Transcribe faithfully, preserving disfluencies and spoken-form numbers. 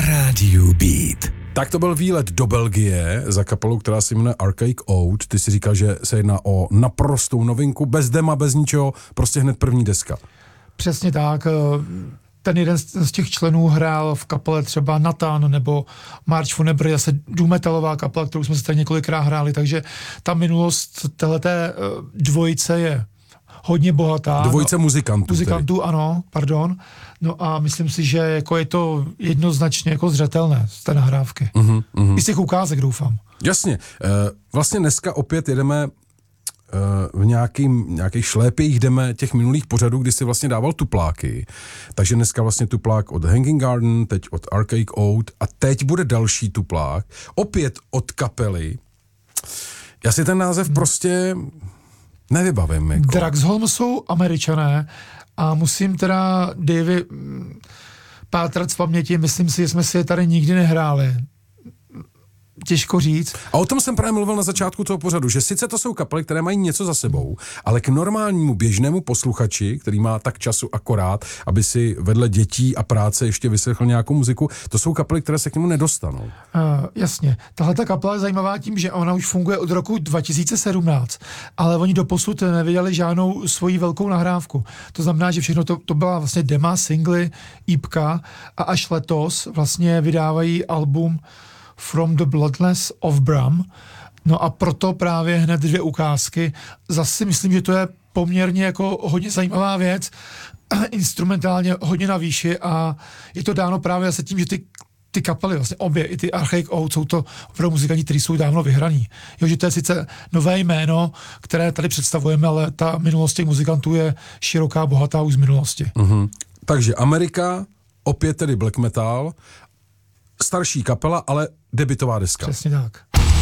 rádiu Beat. Tak to byl výlet do Belgie za kapelou, která se jmenuje Archaic Ode. Ty si říkal, že se jedná o naprostou novinku, bez dema, bez ničeho, prostě hned první deska. Přesně tak. Ten jeden z těch členů hrál v kapele třeba Nathan nebo March Funebre, zase důmetalová kapela, kterou jsme se tady několikrát hráli, takže ta minulost téhleté dvojice je hodně bohatá. Dvojice no, muzikantů. Muzikantů, tedy. Ano, pardon. No a myslím si, že jako je to jednoznačně jako zřetelné z té nahrávky. Uh-huh, uh-huh. I z těch ukázek, doufám. Jasně. Vlastně dneska opět jedeme v nějakým, nějakých šlépějích jdeme těch minulých pořadů, kdy si vlastně dával tupláky. Takže dneska vlastně tuplák od Hanging Garden, teď od Archaic Ode a teď bude další tuplák, opět od kapely. Já si ten název hmm. prostě nevybavím. Jako. Draxholm jsou Američané a musím teda, Davy, pátrat z paměti, myslím si, že jsme si je tady nikdy nehráli. Těžko říct. A o tom jsem právě mluvil na začátku toho pořadu, že sice to jsou kapely, které mají něco za sebou, ale k normálnímu běžnému posluchači, který má tak času akorát, aby si vedle dětí a práce ještě vyslechl nějakou muziku, to jsou kapely, které se k němu nedostanou. Uh, jasně. Tahle ta kapela je zajímavá tím, že ona už funguje od roku dva tisíce sedmnáct, ale oni doposud nevydali žádnou svoji velkou nahrávku. To znamená, že všechno to, to byla vlastně dema, singly, ípka a až letos vlastně vydávají album From the Bloodless of Bram. No a proto právě hned dvě ukázky. Zase myslím, že to je poměrně jako hodně zajímavá věc, instrumentálně hodně na výši a je to dáno právě zase tím, že ty, ty kapely, vlastně obě, i ty Archaic Ode, jsou to opravdu muzikanti, kteří jsou dávno vyhraní. Jo, že to je sice nové jméno, které tady představujeme, ale ta minulost těch muzikantů je široká, bohatá už z minulosti. Mm-hmm. Takže Amerika, opět tedy black metal, starší kapela, ale debutová deska. Přesně tak.